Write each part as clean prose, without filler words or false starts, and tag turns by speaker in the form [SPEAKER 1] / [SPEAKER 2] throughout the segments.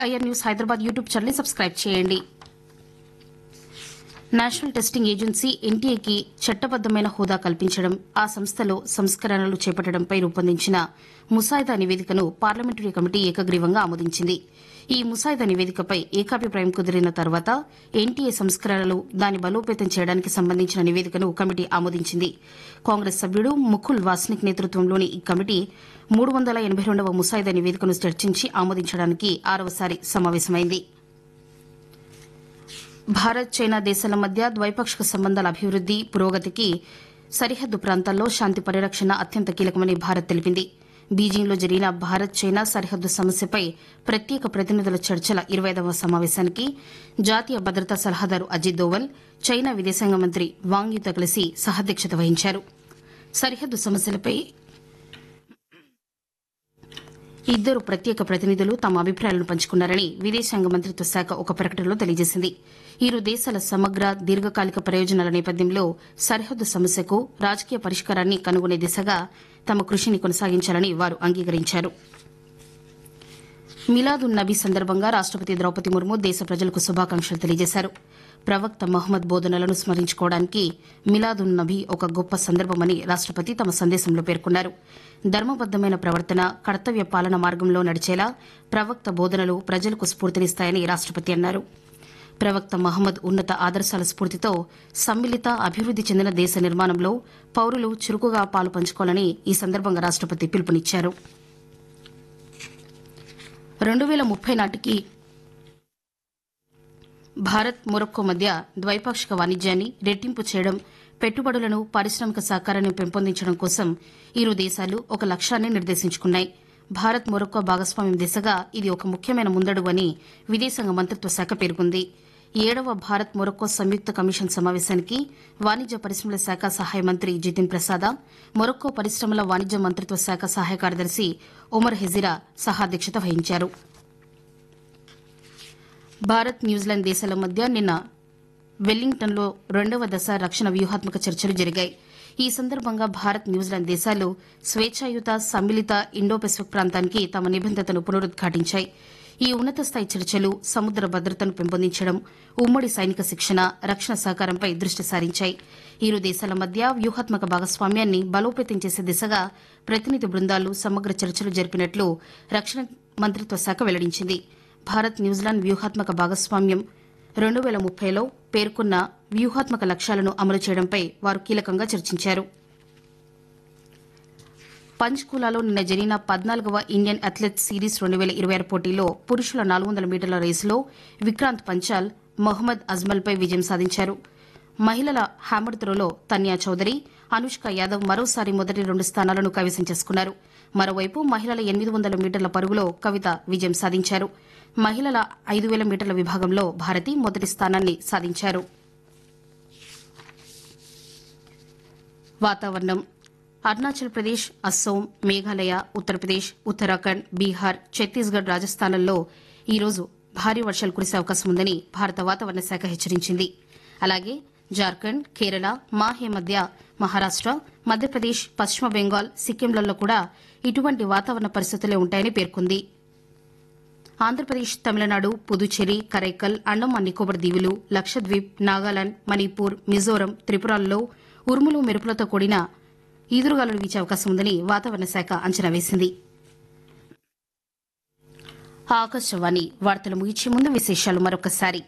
[SPEAKER 1] IR news Hyderabad YouTube channel subscribe చేయండి. National testing agency ఎన్టీఏకి చట్టబద్దమైన హోదా కల్పించడం, ఆ సంస్థలో సంస్కరణలు చేపట్టడంపై రూపొందించిన ముసాయిదా నివేదికను పార్లమెంటరీ కమిటీ ఏకగ్రీవంగా ఆమోదించింది. ఈ ముసాయిదా నివేదికపై ఏకాభిప్రాయం కుదిరిన తర్వాత ఎన్టీఏ సంస్కరణలు, దాన్ని బలోపేతం చేయడానికి సంబంధించిన నివేదికను కమిటీ ఆమోదించింది. కాంగ్రెస్ సభ్యుడు ముకుల్ వాస్నిక్ నేతృత్వంలోని ఈ కమిటీ 382వ ముసాయిదా నివేదికను చర్చించి ఆమోదించడానికి 6వసారి సమావేశమైంది. భారత్, చైనా దేశాల మధ్య ద్వైపాక్షిక సంబంధాల అభివృద్ది, పురోగతికి సరిహద్దు ప్రాంతాల్లో శాంతి పరిరక్షణ అత్యంత కీలకమని భారత్ తెలిపింది. బీజింగ్లో జరిగిన భారత్ చైనా సరిహద్దు సమస్యపై ప్రత్యేక ప్రతినిధుల చర్చల 25వ సమావేశానికి జాతీయ భద్రతా సలహాదారు అజిత్ దోవల్, చైనా విదేశాంగ మంత్రి వాంగ్ యితో కలిసి సహాధ్యక్షత వహించారు. సరిహద్దు సమస్యలపై ఇద్దరు ప్రత్యేక ప్రతినిధులు తమ అభిప్రాయాలను పంచుకున్నారని విదేశాంగ మంత్రిత్వ శాఖ ఒక ప్రకటనలో తెలియజేసింది. ఇరు దేశాల సమగ్ర, దీర్ఘకాలిక ప్రయోజనాల నేపథ్యంలో సరిహద్దు సమస్యకు రాజకీయ పరిష్కారాన్ని కనుగొనే దిశగా తమ కృషిని కొనసాగించాలని వారు అంగీకరించారు. మిలాద్ ఉన్ నబీ సందర్భంగా రాష్టపతి ద్రౌపది ముర్ము దేశ ప్రజలకు శుభాకాంక్షలు తెలియజేశారు. ప్రవక్త మహమ్మద్ బోధనలను స్మరించుకోవడానికి మిలాద్ ఉన్ నబీ ఒక గొప్ప సందర్భమని రాష్టపతి తమ సందేశంలో పేర్కొన్నారు. ధర్మబద్దమైన ప్రవర్తన, కర్తవ్య పాలన మార్గంలో నడిచేలా ప్రవక్త బోధనలు ప్రజలకు స్ఫూర్తినిస్తాయని రాష్టపతి అన్నారు. ప్రవక్త మహమ్మద్ ఉన్నత ఆదర్శాల స్ఫూర్తితో సమ్మిళిత, అభివృద్ది చెందిన దేశ నిర్మాణంలో పౌరులు చురుకుగా పాలు పంచుకోవాలని ఈ సందర్భంగా రాష్టపతి పిలుపునిచ్చారు. 2030 నాటికి భారత్, మొరక్కో మధ్య ద్వైపాక్షిక వాణిజ్యాన్ని రెట్టింపు చేయడం, పెట్టుబడులను, పారిశ్రామిక సహకారాన్ని పెంపొందించడం కోసం ఇరు దేశాలు ఒక లక్ష్యాన్ని నిర్దేశించుకున్నాయి. భారత్, మొరక్కో భాగస్వామ్యం దిశగా ఇది ఒక ముఖ్యమైన ముందడుగు అని విదేశాంగ మంత్రిత్వ శాఖ పేర్కొంది. 7వ భారత్ మొరక్కో సంయుక్త కమిషన్ సమావేశానికి వాణిజ్య పరిశ్రమల శాఖ సహాయ మంత్రి జితిన్ ప్రసాద, మొరక్కో పరిశ్రమల వాణిజ్య మంత్రిత్వ శాఖ సహాయ కార్యదర్శి ఒమర్ హెజిరా సహాధ్యక్షత వహించారు. భారత్, న్యూజిలాండ్ దేశాల మధ్య నిన్న వెల్లింగ్టన్లో 2వ దశ రక్షణ వ్యూహాత్మక చర్చలు జరిగాయి. ఈ సందర్భంగా భారత్, న్యూజిలాండ్ దేశాలు స్వేచ్ఛాయుత, సమ్మిళిత ఇండో పెసిఫిక్ ప్రాంతానికి తమ నిబంధతను పునరుద్ఘాటించాయి. ఈ ఉన్నత స్థాయి చర్చలు సముద్ర భద్రతను పెంపొందించడం, ఉమ్మడి సైనిక శిక్షణ, రక్షణ సహకారంపై దృష్టి సారించాయి. ఇరు దేశాల మధ్య వ్యూహాత్మక భాగస్వామ్యాన్ని బలోపేతం చేసే దిశగా ప్రతినిధి బృందాలు సమగ్ర చర్చలు జరిపినట్లు రక్షణ మంత్రిత్వ శాఖ వెల్లడించింది. భారత్, న్యూజిలాండ్ వ్యూహాత్మక భాగస్వామ్యం 2030లో పేర్కొన్న వ్యూహాత్మక లక్ష్యాలను అమలు చేయడంపై వారు కీలకంగా చర్చించారు. పంచ్కులాలో నిన్న జరిగిన 14వ ఇండియన్ అథ్లెట్స్ సిరీస్ 2026 పోటీలో పురుషుల 400 మీటర్ల రేసులో విక్రాంత్ పంచాల్ మొహమ్మద్ అజ్మల్పై విజయం సాధించారు. మహిళల హ్యామర్ త్రోలో తన్యా చౌదరి, అనుష్క యాదవ్ మరోసారి మొదటి 2 స్థానాలను కైవసం చేసుకున్నారు. మరోవైపు మహిళల 800 మీటర్ల పరుగులో కవిత విజయం సాధించారు. మహిళల 5000 మీటర్ల విభాగంలో భారతి మొదటి స్థానాన్ని సాధించారు. వాతావరణం. అరుణాచల్ ప్రదేశ్, అస్సోం, మేఘాలయ, ఉత్తరప్రదేశ్, ఉత్తరాఖండ్, బీహార్, ఛత్తీస్గఢ్, రాజస్థాన్లలో ఈ రోజు భారీ వర్షాలు కురిసే అవకాశం ఉందని భారత వాతావరణ శాఖ హెచ్చరించింది. అలాగే జార్ఖండ్, కేరళ, మాహే మధ్య, మహారాష్ట, మధ్యప్రదేశ్, పశ్చిమ బెంగాల్, సిక్కింలలో కూడా ఇటువంటి వాతావరణ పరిస్థితులే ఉంటాయని పేర్కొంది. ఆంధ్రప్రదేశ్, తమిళనాడు, పుదుచ్చేరి, కరైకల్, అండమాన్ నికోబార్ దీవులు, లక్షద్వీప్, నాగాలాండ్, మణిపూర్, మిజోరం, త్రిపురల్లో ఉరుములు, మెరుపులతో కూడిన ఈదురుగాలులు వీచే అవకాశం ఉందని వాతావరణ శాఖ అంచనా వేసింది. ఆకాశవాణి వార్తలు ముగించే ముందు విశేషాలు మరొకసారి.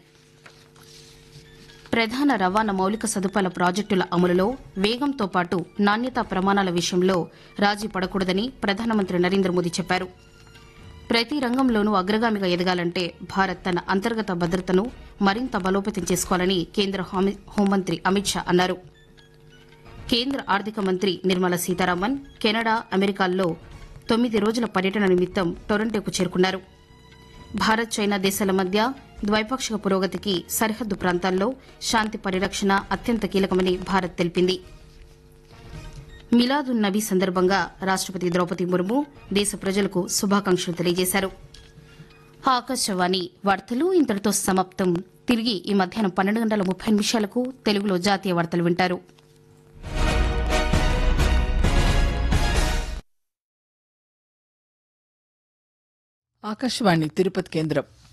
[SPEAKER 1] ప్రధాన రవాణా మౌలిక సదుపాయాల ప్రాజెక్టుల అమలులో వేగంతో పాటు నాణ్యతా ప్రమాణాల విషయంలో రాజీ పడకూడదని ప్రధానమంత్రి నరేంద్ర మోదీ చెప్పారు. ప్రతి రంగంలోనూ అగ్రగామిగా ఎదగాలంటే భారత్ తన అంతర్గత భద్రతను మరింత బలోపేతం చేసుకోవాలని కేంద్ర హోంమంత్రి అమిత్ షా అన్నారు. కేంద్ర ఆర్థిక మంత్రి నిర్మలా సీతారామన్ కెనడా, అమెరికాల్లో 9 రోజుల పర్యటన నిమిత్తం టొరంటోకు చేరుకున్నారు. భారత్, చైనా దేశాల మధ్య ద్వైపాక్షిక పురోగతికి సరిహద్దు ప్రాంతాల్లో శాంతి పరిరక్షణ అత్యంత కీలకమని భారత్ తెలిపింది. మిలాద్ ఉన్ నబీ సందర్భంగా రాష్టపతి ద్రౌపది ముర్ము దేశ ప్రజలకు శుభాకాంక్షలు తెలియజేశారు. ఆకాశవాణి వార్తలు ఇంతటితో సమాప్తం. తిరిగి ఈ మధ్యాహ్నం 12:30 తెలుగులో జాతీయ వార్తలు వింటారు.
[SPEAKER 2] ఆకాశవాణి తిరుపతి కేంద్రం